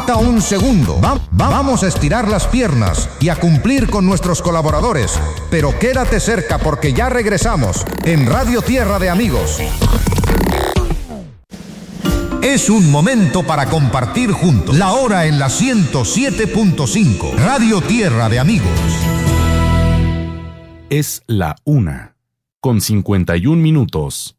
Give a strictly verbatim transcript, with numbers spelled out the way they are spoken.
falta un segundo. Va- va- vamos a estirar las piernas y a cumplir con nuestros colaboradores. Pero quédate cerca porque ya regresamos en Radio Tierra de Amigos. Es un momento para compartir juntos. La hora en la ciento siete punto cinco. Radio Tierra de Amigos. Es la una, con cincuenta y un minutos.